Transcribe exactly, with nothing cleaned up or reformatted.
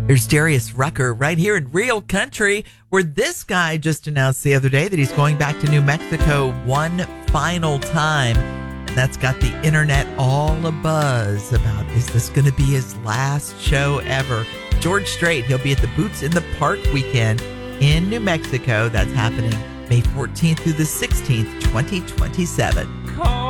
There's Darius Rucker right here in Real Country, where this guy just announced the other day that he's going back to New Mexico one final time. And that's got the internet all abuzz about, is this going to be his last show ever? George Strait, he'll be at the Boots in the Park weekend in New Mexico. That's happening May fourteenth through the sixteenth, twenty twenty-seven.